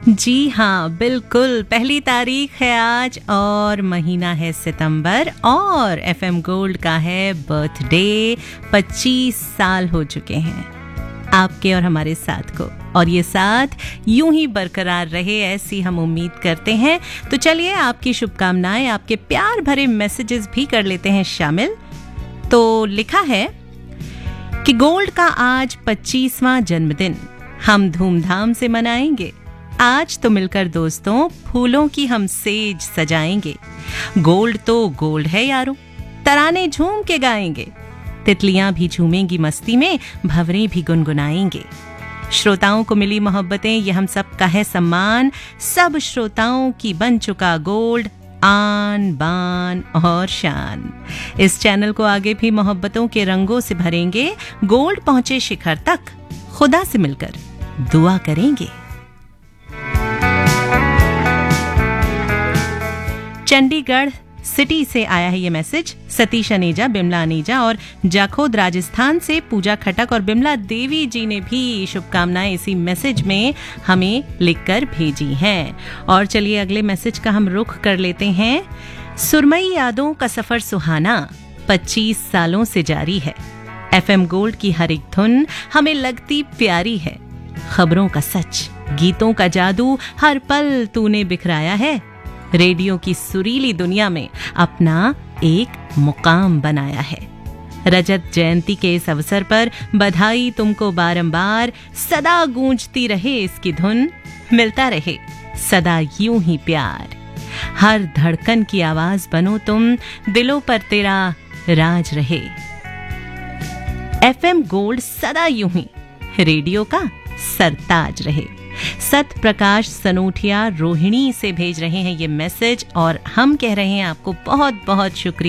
जी हाँ, बिल्कुल। पहली तारीख है आज और महीना है सितंबर और एफएम गोल्ड का है बर्थडे। 25 साल हो चुके हैं आपके और हमारे साथ को, और ये साथ यूं ही बरकरार रहे ऐसी हम उम्मीद करते हैं। तो चलिए आपकी शुभकामनाएं, आपके प्यार भरे मैसेजेस भी कर लेते हैं शामिल। तो लिखा है कि गोल्ड का आज 25वां जन्मदिन हम धूमधाम से मनाएंगे। आज तो मिलकर दोस्तों फूलों की हम सेज सजाएंगे। गोल्ड तो गोल्ड है यारो, तराने झूम के गाएंगे। तितलियां भी झूमेंगी मस्ती में, भंवरे भी गुनगुनाएंगे। श्रोताओं को मिली मोहब्बतें, ये हम सब का है सम्मान। सब श्रोताओं की बन चुका गोल्ड आन बान और शान। इस चैनल को आगे भी मोहब्बतों के रंगों से भरेंगे। गोल्ड पहुंचे शिखर तक खुदा से मिलकर दुआ करेंगे। चंडीगढ़ सिटी से आया है ये मैसेज। सतीश अनेजा, बिमला अनेजा और जाखोद राजस्थान से पूजा खटक और बिमला देवी जी ने भी शुभकामनाएं इसी मैसेज में हमें लिखकर भेजी हैं। और चलिए अगले मैसेज का हम रुख कर लेते हैं। सुरमई यादों का सफर सुहाना 25 सालों से जारी है। एफएम गोल्ड की हर एक धुन हमें लगती प्यारी है। खबरों का सच, गीतों का जादू हर पल तूने बिखराया है। रेडियो की सुरीली दुनिया में अपना एक मुकाम बनाया है। रजत जयंती के इस अवसर पर बधाई तुमको बारंबार। सदा गूंजती रहे इसकी धुन, मिलता रहे सदा यूं ही प्यार। हर धड़कन की आवाज बनो तुम, दिलों पर तेरा राज रहे। एफएम गोल्ड सदा यूं ही रेडियो का सरताज रहे। सत प्रकाश सनोठिया रोहिणी से भेज रहे हैं ये मैसेज और हम कह रहे हैं आपको बहुत बहुत शुक्रिया।